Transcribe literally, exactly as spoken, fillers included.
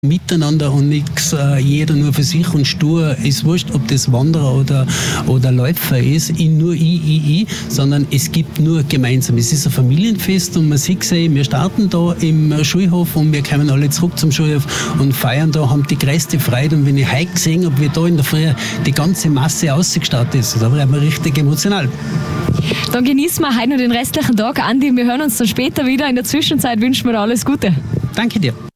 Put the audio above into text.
miteinander und nichts äh, jeder nur für sich und stur. Ist wurscht, ob das Wanderer oder, oder Läufer ist, in nur ich, ich, ich, sondern es gibt nur gemeinsam. Es ist ein Familienfest und man sieht es, wir starten da im Schulhof und wir kommen alle zurück zum Schulhof und feiern da, haben die größte Freude. Und wenn ich heute gesehen habe, wie da in der Früh die ganze Masse ausgestartet ist, da wird man richtig emotional. Dann genießen wir heute noch den restlichen Tag. Andi, wir hören uns dann später wieder. In der Zwischenzeit wünschen wir dir alles Gute. Danke dir.